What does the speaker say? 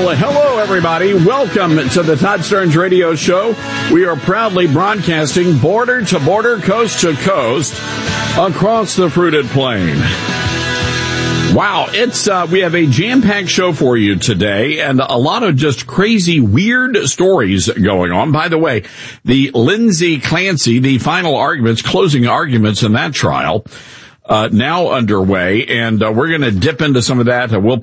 Well, hello, everybody. Welcome to the Todd Stearns Radio Show. We are proudly broadcasting border to border, coast to coast, across the fruited plain. Wow, we have a jam-packed show for you today, and a lot of just crazy, weird stories going on. By the way, the Lindsay Clancy, the final arguments, closing arguments in that trial, now underway, and we're going to dip into some of that. We'll